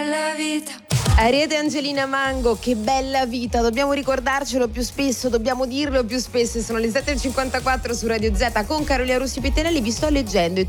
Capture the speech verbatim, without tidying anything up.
bella vita. Ariete Angelina Mango, che bella vita, dobbiamo ricordarcelo più spesso, dobbiamo dirlo più spesso. Sono le sette e cinquantaquattro su Radio Z con Carolina Russi Pettinelli, vi sto leggendo